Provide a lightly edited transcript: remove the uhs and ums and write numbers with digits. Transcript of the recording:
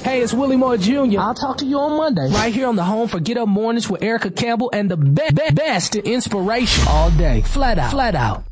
Hey, it's Willie Moore Jr. I'll talk to you on Monday. Right here on the home for Get Up Mornings with Erica Campbell and the best in inspiration all day. Flat out.